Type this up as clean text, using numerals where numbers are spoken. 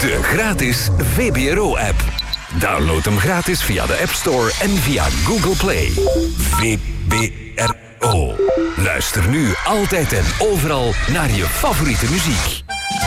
De gratis VPRO-app. Download hem gratis via de App Store en via Google Play. VPRO. Luister nu altijd en overal naar je favoriete muziek.